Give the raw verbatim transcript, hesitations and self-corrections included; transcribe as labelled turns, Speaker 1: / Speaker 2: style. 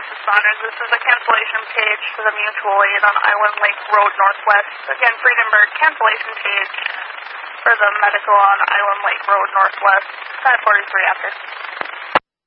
Speaker 1: North responders. This is a cancellation page for the mutual aid on Island Lake Road Northwest. Again, Friedenberg, cancellation page for the medical on Island Lake Road Northwest. five forty-three after.